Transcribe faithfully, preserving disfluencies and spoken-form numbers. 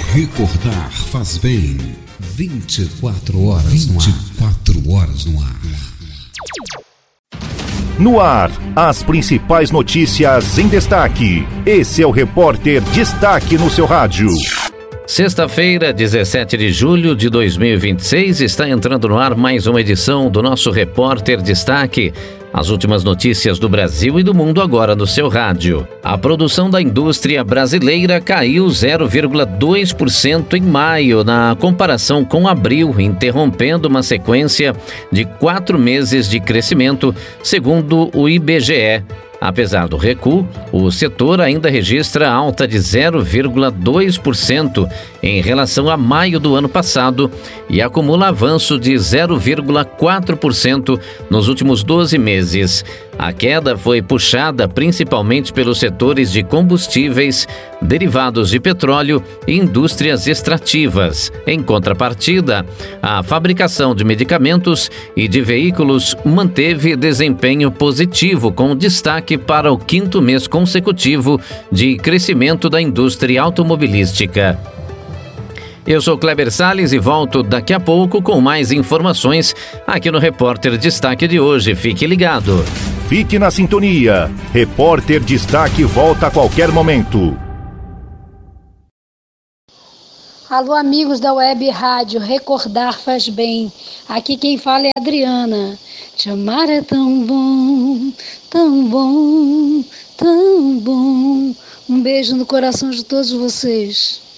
Recordar faz bem. vinte e quatro horas no ar. vinte e quatro horas no ar. No ar, as principais notícias em destaque. Esse é o Repórter Destaque no seu rádio. Sexta-feira, dezessete de julho de dois mil e vinte e seis, está entrando no ar mais uma edição do nosso Repórter Destaque. As últimas notícias do Brasil e do mundo agora no seu rádio. A produção da indústria brasileira caiu zero vírgula dois por cento em maio, na comparação com abril, interrompendo uma sequência de quatro meses de crescimento, segundo o I B G E. Apesar do recuo, o setor ainda registra alta de zero vírgula dois por cento em relação a maio do ano passado e acumula avanço de zero vírgula quatro por cento nos últimos doze meses. A queda foi puxada principalmente pelos setores de combustíveis, derivados de petróleo e indústrias extrativas. Em contrapartida, a fabricação de medicamentos e de veículos manteve desempenho positivo, com destaque para o quinto mês consecutivo de crescimento da indústria automobilística. Eu sou Kleber Salles e volto daqui a pouco com mais informações aqui no Repórter Destaque de hoje. Fique ligado. Fique na sintonia. Repórter Destaque volta a qualquer momento. Alô, amigos da Web Rádio, recordar faz bem. Aqui quem fala é a Adriana. Te amar é tão bom, tão bom, tão bom. Um beijo no coração de todos vocês.